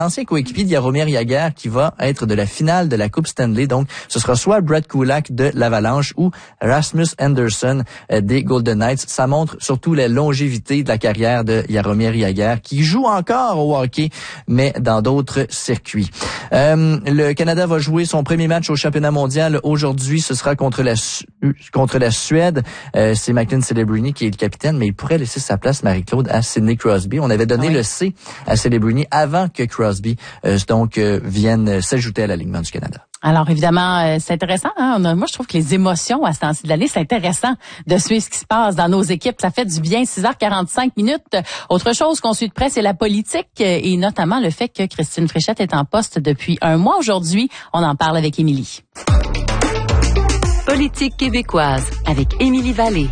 ancien coéquipier de Jaromir Jagr qui va être de la finale de la Coupe Stanley. Donc, ce sera soit Brett Kulak de l'Avalanche ou Rasmus Andersson des Golden Knights. Ça montre surtout la longévité de la carrière de Jaromir Jagr qui joue encore au hockey, mais dans d'autres circuits. Le Canada va jouer son premier match au championnat mondial aujourd'hui. Ce sera contre la Suède. C'est Macklin Celebrini qui est le capitaine, mais il pourrait laisser sa place, Marie-Claude, à Sidney Crosby. On avait donné le C à Celebrini avant que Crosby vienne s'ajouter à l'alignement du Canada. Alors évidemment, c'est intéressant. Moi, je trouve que les émotions à ce temps-ci de l'année, c'est intéressant de suivre ce qui se passe dans nos équipes. Ça fait du bien. 6h45 minutes. Autre chose qu'on suit de près, c'est la politique et notamment le fait que Christine Fréchette est en poste depuis un mois aujourd'hui. On en parle avec Émilie. Politique québécoise avec Émilie Vallée.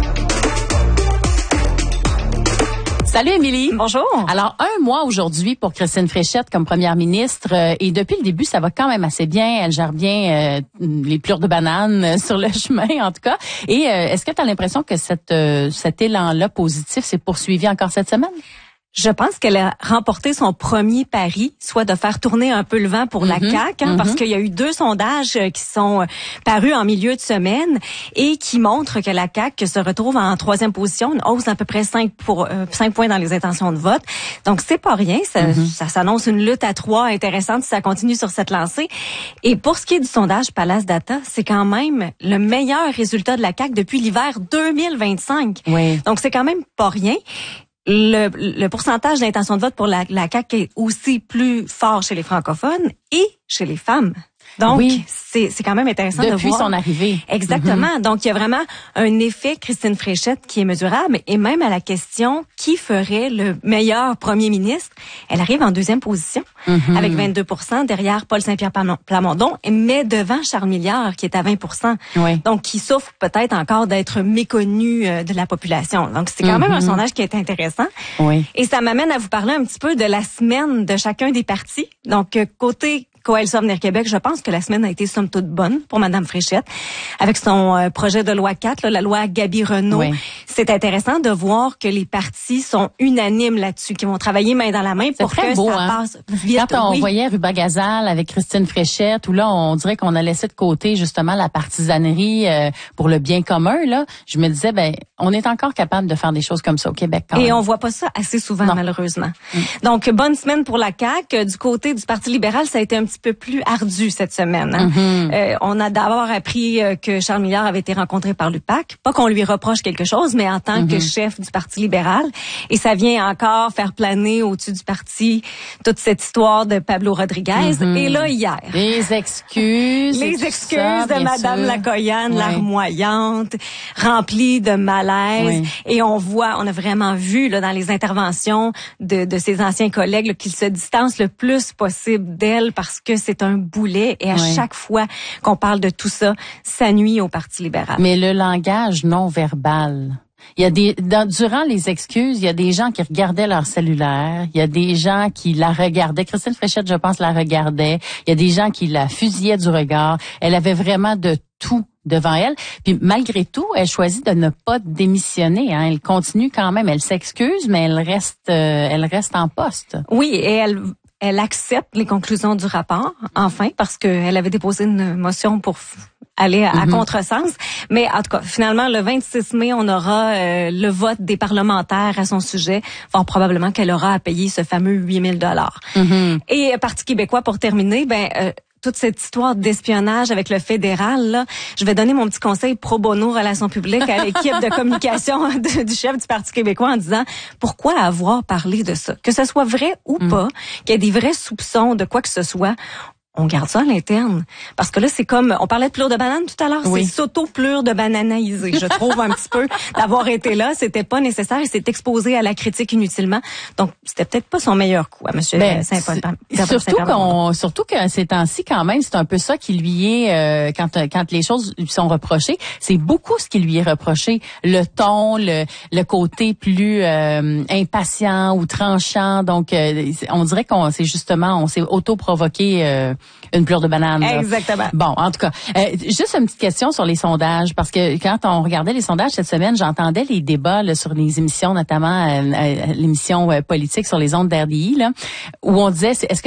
Salut Émilie. Bonjour. Alors, un mois aujourd'hui pour Christine Fréchette comme première ministre et depuis le début, ça va quand même assez bien. Elle gère bien les plures de bananes sur le chemin, en tout cas. Et est-ce que tu as l'impression que cet élan-là positif s'est poursuivi encore cette semaine? Je pense qu'elle a remporté son premier pari, soit de faire tourner un peu le vent pour la CAQ, parce qu'il y a eu 2 sondages qui sont parus en milieu de semaine et qui montrent que la CAQ se retrouve en 3e position, une hausse d'à peu près 5 points dans les intentions de vote. Donc c'est pas rien, ça s'annonce une lutte à 3 intéressante si ça continue sur cette lancée. Et pour ce qui est du sondage Palace Data, c'est quand même le meilleur résultat de la CAQ depuis l'hiver 2025. Oui. Donc c'est quand même pas rien. Le pourcentage d'intention de vote pour la CAQ est aussi plus fort chez les francophones et chez les femmes. Donc, oui. c'est quand même intéressant de voir. Depuis son arrivée. Exactement. Donc, il y a vraiment un effet Christine Fréchette qui est mesurable. Et même à la question qui ferait le meilleur premier ministre, elle arrive en 2e position avec 22% derrière Paul Saint-Pierre Plamondon, mais devant Charles Milliard qui est à 20%. Oui. Donc, qui souffre peut-être encore d'être méconnu de la population. Donc, c'est quand même un sondage qui est intéressant. Oui. Et ça m'amène à vous parler un petit peu de la semaine de chacun des partis. Donc, côté Coalition Avenir Québec, je pense que la semaine a été somme toute bonne pour Madame Fréchette. Avec son projet de loi 4, la loi Gabi-Renaud, oui. C'est intéressant de voir que les partis sont unanimes là-dessus, qui vont travailler main dans la main pour que beau, ça passe vite. Quand on voyait Ruba-Gazal avec Christine Fréchette, où là, on dirait qu'on a laissé de côté justement la partisanerie pour le bien commun, là, je me disais, on est encore capable de faire des choses comme ça au Québec quand même. Et on voit pas ça assez souvent, malheureusement. Donc, bonne semaine pour la CAQ. Du côté du Parti libéral, ça a été un petit peu plus ardu cette semaine. On a d'abord appris que Charles Milliard avait été rencontré par l'UPAC. Pas qu'on lui reproche quelque chose, mais en tant que chef du Parti libéral. Et ça vient encore faire planer au-dessus du parti toute cette histoire de Pablo Rodriguez. Et là, hier... Les excuses de Madame Lacoyane, larmoyante, remplie de malaise. Oui. Et on a vraiment vu là, dans les interventions de ses anciens collègues là, qu'ils se distancent le plus possible d'elle parce que c'est un boulet. Et à chaque fois qu'on parle de tout ça, ça nuit au Parti libéral. Mais le langage non verbal... Il y a durant les excuses, il y a des gens qui regardaient leur cellulaire, il y a des gens qui la regardaient. Christine Fréchette, je pense, la regardait. Il y a des gens qui la fusillaient du regard. Elle avait vraiment de tout devant elle. Puis malgré tout, elle choisit de ne pas démissionner. Elle continue quand même. Elle s'excuse, mais elle reste en poste. Oui, et elle accepte les conclusions du rapport, enfin, parce qu'elle avait déposé une motion pour aller à contresens. Mais en tout cas, finalement, le 26 mai, on aura le vote des parlementaires à son sujet. Fort probablement qu'elle aura à payer ce fameux 8 000 $. Et Parti québécois, pour terminer, toute cette histoire d'espionnage avec le fédéral, là, je vais donner mon petit conseil pro bono relations publiques à l'équipe de communication du chef du Parti québécois en disant pourquoi avoir parlé de ça? Que ce soit vrai ou pas, qu'il y ait des vrais soupçons de quoi que ce soit, on garde ça à l'interne. Parce que là, c'est comme, on parlait de plure de banane tout à l'heure, c'est s'auto-plure de bananaïser. Je trouve un petit peu d'avoir été là, c'était pas nécessaire et s'est exposé à la critique inutilement. Donc, c'était peut-être pas son meilleur coup à monsieur Saint-Paul. Surtout que ces temps-ci, quand même, c'est un peu ça qui lui est, quand les choses lui sont reprochées, c'est beaucoup ce qui lui est reproché. Le ton, le côté plus impatient ou tranchant. Donc, on dirait on s'est auto-provoqué une plure de banane. Là. Exactement. Bon, en tout cas, juste une petite question sur les sondages, parce que quand on regardait les sondages cette semaine, j'entendais les débats là, sur les émissions, notamment l'émission politique sur les ondes d'RDI, là, où on disait, est-ce que